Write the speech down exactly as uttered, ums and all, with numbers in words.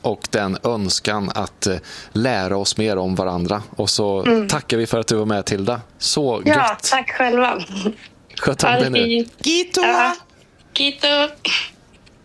och den önskan att eh, lära oss mer om varandra. Och så mm. tackar vi för att du var med, Tilda. Så ja, gött. Tack själva. Sköt om dig nu. Kito! Ja. Kito!